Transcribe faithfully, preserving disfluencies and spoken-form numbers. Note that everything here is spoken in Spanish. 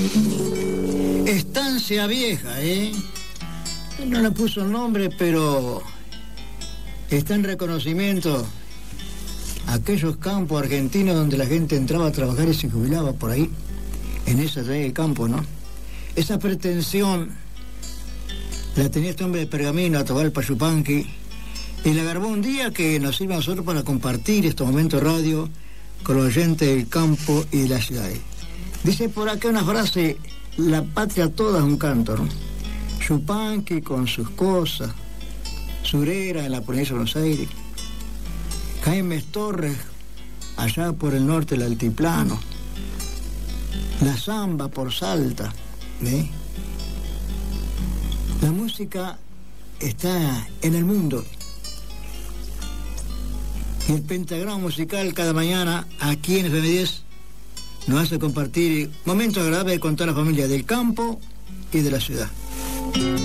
Estancia Vieja, ¿eh? No le puso el nombre, pero está en reconocimiento a aquellos campos argentinos donde la gente entraba a trabajar y se jubilaba por ahí, en esa red del campo, ¿no? Esa pretensión la tenía este hombre de Pergamino, Atahualpa Yupanqui, y la agarró un día que nos sirve a nosotros para compartir estos momentos radio con los oyentes del campo y de las ciudades. Dice por acá una frase: la patria toda es un canto, ¿no? Yupanqui con sus cosas, Surera en la provincia de Buenos Aires, Jaime Torres allá por el norte del altiplano, la zamba por Salta, ¿eh? La música está en el mundo. Y el pentagrama musical cada mañana aquí en F M diez nos hace compartir momentos agradables con toda la familia del campo y de la ciudad.